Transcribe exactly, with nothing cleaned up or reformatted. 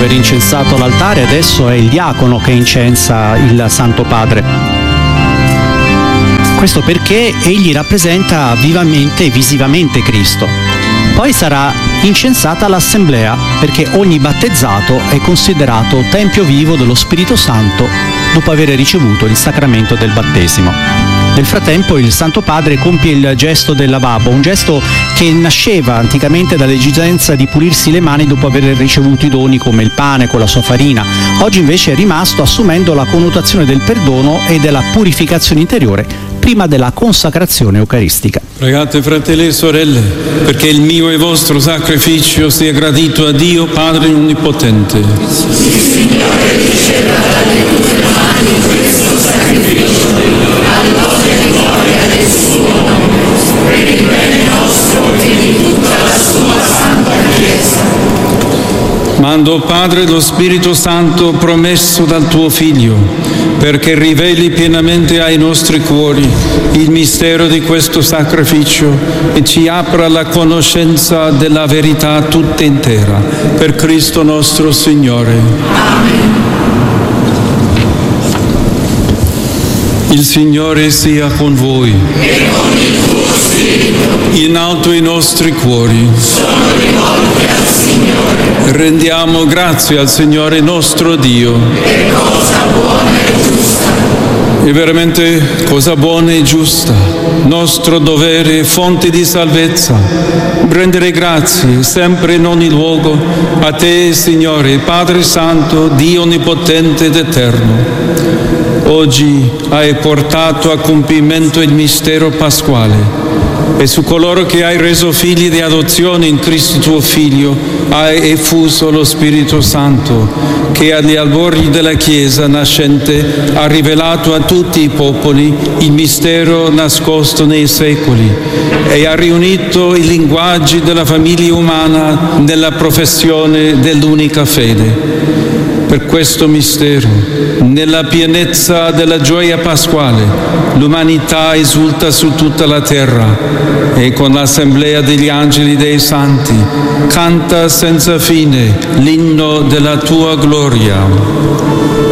aver incensato l'altare, adesso è il diacono che incensa il Santo Padre. Questo perché egli rappresenta vivamente e visivamente Cristo. Poi sarà incensata l'assemblea, perché ogni battezzato è considerato tempio vivo dello Spirito Santo dopo aver ricevuto il sacramento del battesimo. Nel frattempo il Santo Padre compie il gesto del lavabo, un gesto che nasceva anticamente dall'esigenza di pulirsi le mani dopo aver ricevuto i doni come il pane con la sua farina. Oggi invece è rimasto assumendo la connotazione del perdono e della purificazione interiore prima della consacrazione eucaristica. Pregate, fratelli e sorelle, perché il mio e vostro sacrificio sia gradito a Dio Padre Onnipotente. Sì, Signore, riceva dalle tue mani questo sacrificio, all'onore e gloria del suo nome, per il bene nostro e di tutta la sua santa Chiesa. Mando, Padre, lo Spirito Santo promesso dal tuo Figlio, perché riveli pienamente ai nostri cuori il mistero di questo sacrificio e ci apra la conoscenza della verità tutta intera. Per Cristo nostro Signore. Amen. Il Signore sia con voi. E con il tuo spirito. In alto i nostri cuori. Sono rivolti al Signore. Rendiamo grazie al Signore nostro Dio. È cosa buona e giusta. È veramente cosa buona e giusta, nostro dovere, fonte di salvezza, rendere grazie sempre in ogni luogo a te, Signore, Padre Santo, Dio Onnipotente ed Eterno. Oggi hai portato a compimento il mistero pasquale e su coloro che hai reso figli di adozione in Cristo tuo Figlio hai effuso lo Spirito Santo, che agli albori della Chiesa nascente ha rivelato a tutti i popoli il mistero nascosto nei secoli e ha riunito i linguaggi della famiglia umana nella professione dell'unica fede. Per questo mistero, nella pienezza della gioia pasquale, l'umanità esulta su tutta la terra e con l'assemblea degli angeli dei santi canta senza fine l'inno della tua gloria.